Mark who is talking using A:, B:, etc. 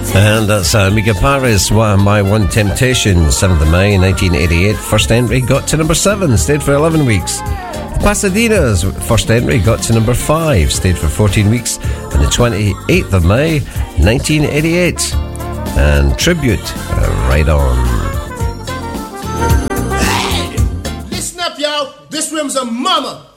A: And that's Amiga Paris, My One Temptation, 7th of May 1988. First entry got to number 7, stayed for 11 weeks. Pasadena's first entry got to number 5, stayed for 14 weeks. And the 28th of May 1988. And Tribute, Right On.
B: Hey, listen up, y'all. This room's a mama.